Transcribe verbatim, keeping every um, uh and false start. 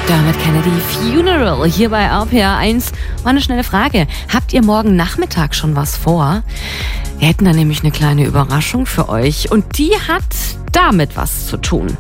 Dermot Kennedy, Funeral, hier bei R P R eins. Mal eine schnelle Frage. Habt ihr morgen Nachmittag schon was vor? Wir hätten da nämlich eine kleine Überraschung für euch und die hat damit was zu tun.